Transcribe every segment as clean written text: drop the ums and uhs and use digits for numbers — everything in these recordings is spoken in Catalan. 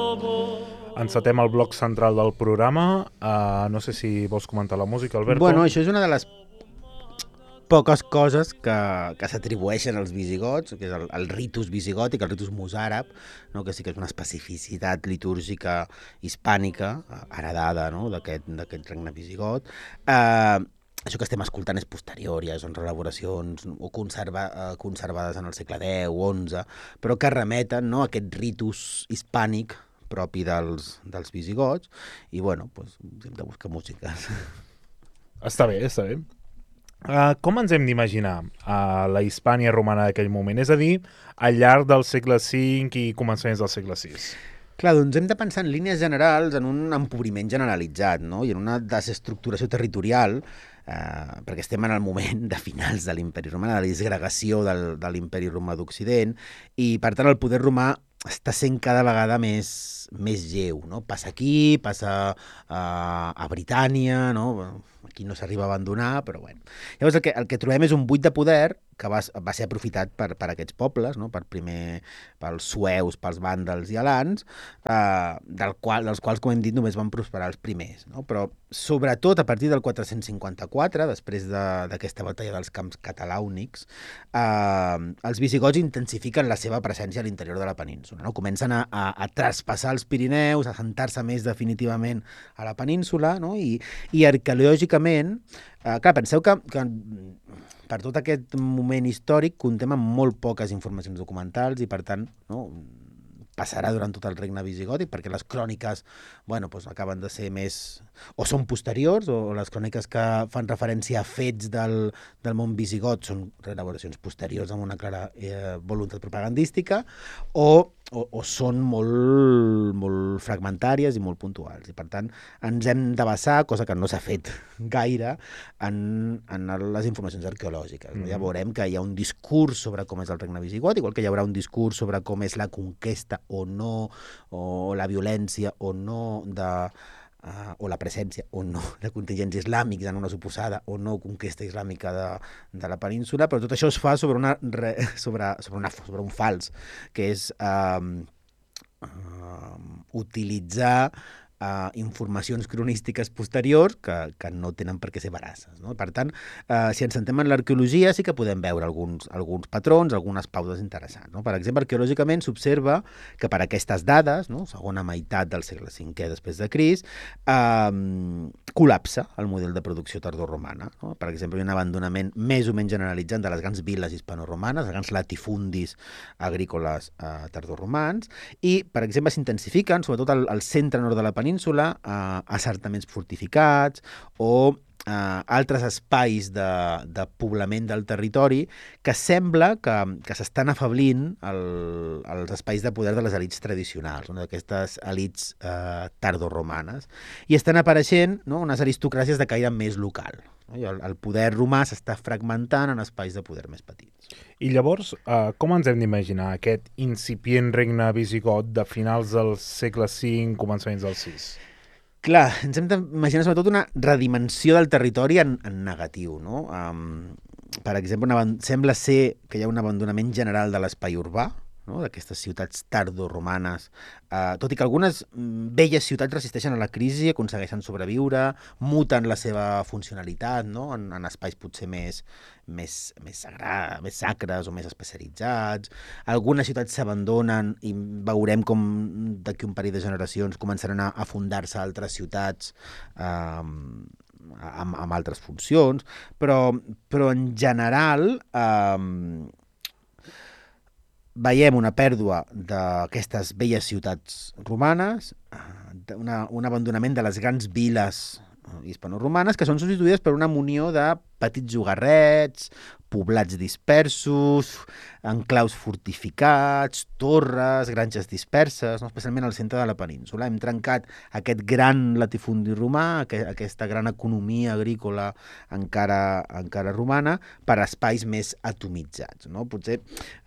Encetem el bloc central del programa. No sé si vols comentar la música, Alberto. Bueno, això és una de les poques coses que s'atribueixen als visigots, que és el ritus visigòtic, el ritus mozàrab, no? Que sí que és una especificitat litúrgica hispànica, heredada, no? d'aquest regne visigot. Això que estem escoltant és posterior, ja són reelaboracions o conservades en el segle X o XI, però que remeten, no, a aquest ritus hispànic propi dels visigots, i bueno, doncs, hem de buscar músiques. Està bé, està bé. Com ens hem d'imaginar la Hispània romana d'aquell moment? És a dir, al llarg del segle V i començaments del segle VI. Clar, doncs hem de pensar en línies generals en un empobriment generalitzat, no? I en una desestructuració territorial, perquè estem en el moment de finals de l'imperi romà, de la disgregació de l'imperi romà d'Occident, i per tant el poder romà està sent cada vegada més lleu, no? Passa aquí, passa a Britània, no? Aquí no s'arriba a abandonar, però bueno. Llavors el que trobem és un buit de poder que va ser aprofitat per aquests pobles, no? Pels sueus, pels vàndals i alans, dels quals, com hem dit, només van prosperar els primers, no? Però sobretot a partir del 454, després d'aquesta batalla dels camps catalàunics, els visigots intensifiquen la seva presència a l'interior de la península, no? Comencen a traspassar els Pirineus, a assentar-se més definitivament a la península, no? I arqueològicament, clar, penseu que per tot aquest moment històric contem amb molt poques informacions documentals i, per tant, no, passarà durant tot el regne visigòtic, perquè les cròniques, bueno, doncs acaben de ser més... o són posteriors, o les cròniques que fan referència a fets del món visigot són reelaboracions posteriors amb una clara voluntat propagandística, o són molt fragmentàries i molt puntuals. I, per tant, ens hem de basar, cosa que no s'ha fet gaire, en les informacions arqueològiques. Ja veurem que hi ha un discurs sobre com és el regne visigot, igual que hi haurà un discurs sobre com és la conquesta o no, o la violència o no o la presència o no de contingents islàmics en una suposada o no conquesta islàmica de la península, però tot això es fa sobre un fals, que és utilitzar informacions cronístiques posteriors que no tenen per què ser veraces, no? Per tant, si ens centrem en l'arqueologia sí que podem veure alguns patrons, algunes pautes interessants, no? Per exemple, arqueològicament s'observa que per aquestes dades, no, segona meitat del segle V després de Crist, col·lapsa el model de producció tardoromana, no? Per exemple, hi ha un abandonament més o menys generalitzat de les grans viles hispano-romanes, els grans latifundis agrícoles tardoromans, i, per exemple, s'intensifiquen, sobretot al centre nord de la península, assentaments fortificats o altres espais de poblament del territori que sembla que s'estan afablint els espais de poder de les elits tradicionals, no? D'aquestes elits tardoromanes, i estan apareixent, no, unes aristocràcies de caire més local, no? I el poder romà s'està fragmentant en espais de poder més petits. I llavors, com ens hem d'imaginar aquest incipient regne visigot de finals del segle V, començaments del VI? Clar, ens hem d'imaginar sobretot una redimensió del territori en negatiu, no? Per exemple, sembla ser que hi ha un abandonament general de l'espai urbà, no? D'aquestes ciutats tardoromanes, tot i que algunes velles ciutats resisteixen a la crisi, aconsegueixen sobreviure, muten la seva funcionalitat, no? En espais potser més sacres o més especialitzats. Algunes ciutats s'abandonen i veurem com d'aquí un parell de generacions començaran a fundar-se altres ciutats amb altres funcions, però en general veiem una pèrdua d'aquestes velles ciutats romanes, un abandonament de les grans viles hispano-romanes, que són substituïdes per una munió de petits llogarrets, poblats dispersos, enclaus fortificats, torres, granges disperses, no? Especialment al centre de la península. Hem trencat aquest gran latifundi romà, aquesta gran economia agrícola encara romana, per espais més atomitzats, no? Potser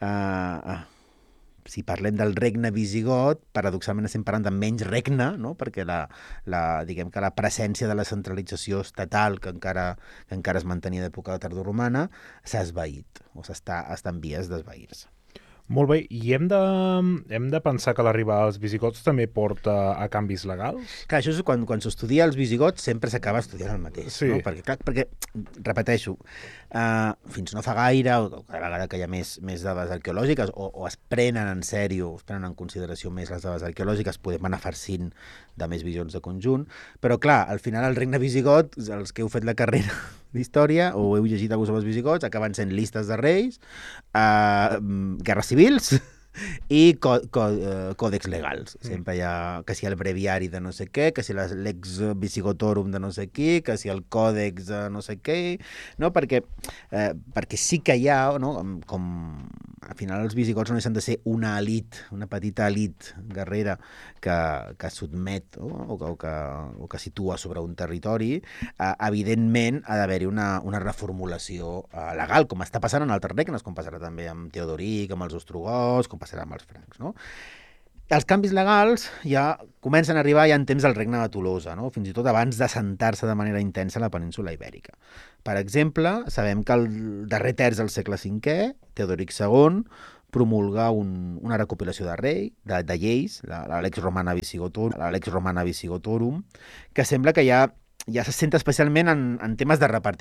si parlem del regne visigot, paradoxalment estem parlant de menys regne, no? Perquè diguem que la presència de la centralització estatal que encara es mantenia d'època tardoromana s'ha esvaït o està en vies d'esvair-se. Molt bé, i hem de pensar que l'arribada dels visigots també porta a canvis legals? Clar, això és quan s'estudia els visigots sempre s'acaba estudiant el mateix, Sí. no? Perquè repeteixo, fins no fa gaire, o cada vegada que hi ha més dades arqueològiques, o es prenen en sèrio, es prenen en consideració més les dades arqueològiques, podem anar farcint de més visions de conjunt, però clar, al final el regne visigot, els que heu fet la carrera d'història, o heu llegit alguns sobre els visigots, acaben sent listes de reis, guerres civils i còdex legals. Sempre hi ha, que si el breviari de no sé què, que si l'ex visigotorum de no sé qui, que si el còdex de no sé què, no? Perquè sí que hi ha, no? Com al final els visigots no deixen de ser una elit, una petita elit guerrera que sotmet, no? o que situa sobre un territori, evidentment ha d'haver-hi una reformulació legal, com està passant en altres regnes, com passarà també amb Teodoric, amb els ostrogots, com passarà amb els francs, no? Els canvis legals ja comencen a arribar ja en temps del regne de Tolosa, no? Fins i tot abans d'assentar-se de manera intensa a la península Ibèrica. Per exemple, sabem que el darrer terç del segle V, Teodoric II promulga una recopilació de lleis, l'Alex Romana Visigotorum, que sembla que ja se centra especialment en temes de repartiment